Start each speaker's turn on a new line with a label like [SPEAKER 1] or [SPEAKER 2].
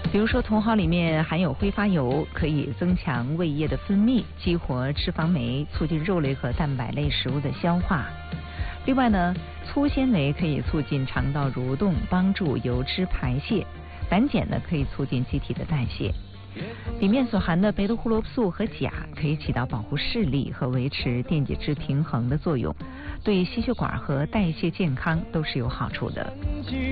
[SPEAKER 1] 比如说，茼蒿里面含有挥发油，可以增强胃液的分泌，激活脂肪酶，促进肉类和蛋白类食物的消化。另外呢，粗纤维可以促进肠道蠕动，帮助油脂排泄；胆碱呢，可以促进机体的代谢。里面所含的贝塔胡萝卜素和钾可以起到保护视力和维持电解质平衡的作用，对心血管和代谢健康都是有好处的。